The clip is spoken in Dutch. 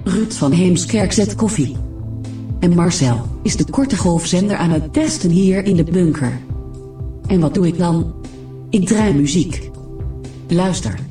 Ruud van Heemskerk zet koffie. En Marcel is de korte golfzender aan het testen hier in de bunker. En wat doe ik dan? Ik draai muziek. Luister.